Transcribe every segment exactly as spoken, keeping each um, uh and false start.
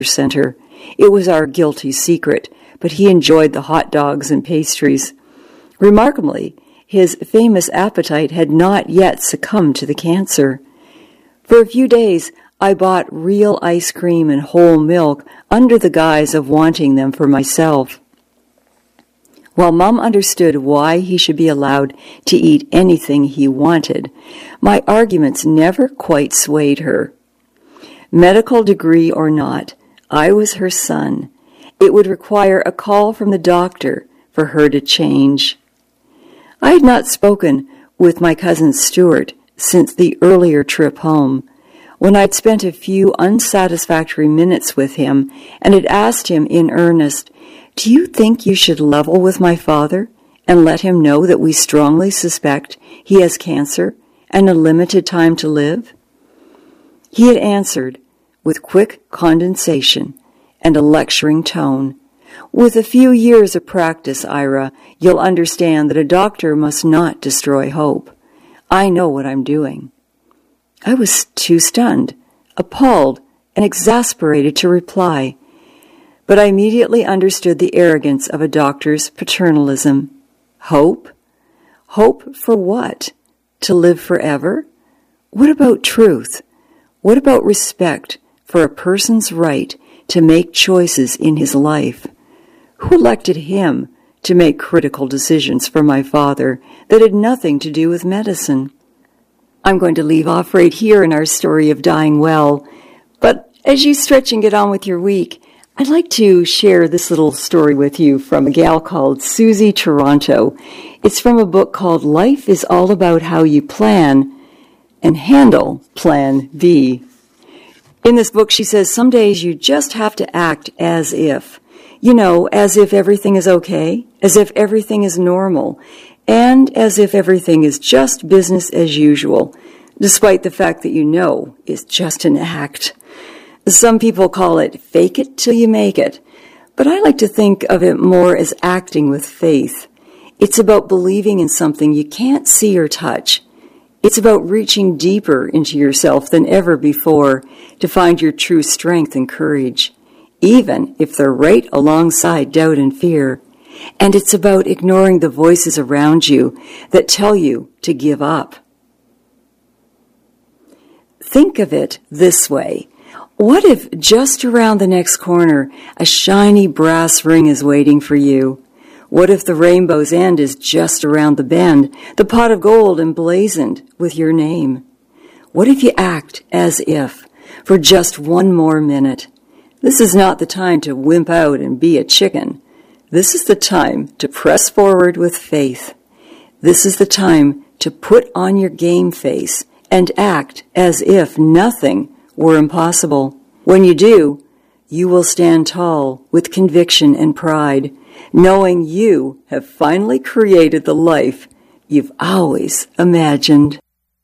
center. It was our guilty secret, but he enjoyed the hot dogs and pastries. Remarkably, his famous appetite had not yet succumbed to the cancer. For a few days, I bought real ice cream and whole milk under the guise of wanting them for myself. While Mom understood why he should be allowed to eat anything he wanted, my arguments never quite swayed her. Medical degree or not, I was her son. It would require a call from the doctor for her to change. I had not spoken with my cousin Stuart since the earlier trip home, when I'd spent a few unsatisfactory minutes with him and had asked him in earnest, "Do you think you should level with my father and let him know that we strongly suspect he has cancer and a limited time to live?" He had answered with quick condensation and a lecturing tone, "With a few years of practice, Ira, you'll understand that a doctor must not destroy hope. I know what I'm doing." I was too stunned, appalled, and exasperated to reply, but I immediately understood the arrogance of a doctor's paternalism. Hope? Hope for what? To live forever? What about truth? What about respect for a person's right to make choices in his life? Who elected him to make critical decisions for my father that had nothing to do with medicine? I'm going to leave off right here in our story of dying well, but as you stretch and get on with your week, I'd like to share this little story with you from a gal called Susie Toronto. It's from a book called Life is All About How You Plan and Handle Plan B. In this book, she says, some days you just have to act as if. You know, as if everything is okay, as if everything is normal, and as if everything is just business as usual, despite the fact that you know it's just an act. Some people call it fake it till you make it, but I like to think of it more as acting with faith. It's about believing in something you can't see or touch. It's about reaching deeper into yourself than ever before to find your true strength and courage, even if they're right alongside doubt and fear. And it's about ignoring the voices around you that tell you to give up. Think of it this way. What if just around the next corner a shiny brass ring is waiting for you? What if the rainbow's end is just around the bend, the pot of gold emblazoned with your name? What if you act as if for just one more minute? This is not the time to wimp out and be a chicken. This is the time to press forward with faith. This is the time to put on your game face and act as if nothing were impossible. When you do, you will stand tall with conviction and pride, knowing you have finally created the life you've always imagined.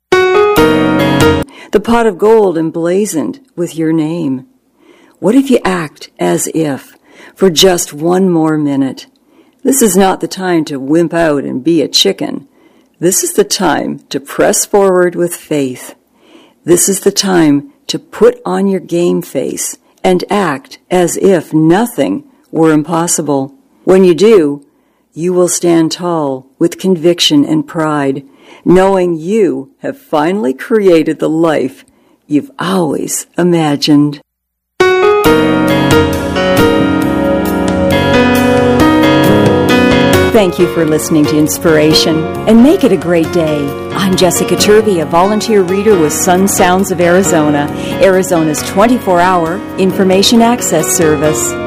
The pot of gold emblazoned with your name. What if you act as if for just one more minute? This is not the time to wimp out and be a chicken. This is the time to press forward with faith. This is the time to put on your game face and act as if nothing were impossible. When you do, you will stand tall with conviction and pride, knowing you have finally created the life you've always imagined. Thank you for listening to Inspiration, and make it a great day. I'm Jessica Turvey, a volunteer reader with Sun Sounds of Arizona, Arizona's twenty-four hour information access service.